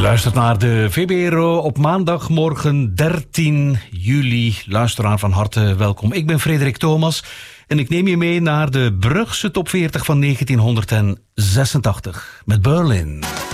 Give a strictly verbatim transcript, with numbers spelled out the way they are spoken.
luistert naar de V B R O op maandagmorgen dertien juli. Luisteraar van harte welkom. Ik ben Frederik Thomas en ik neem je mee naar de Brugse top veertig van negentienhonderdzesentachtig met Berlin.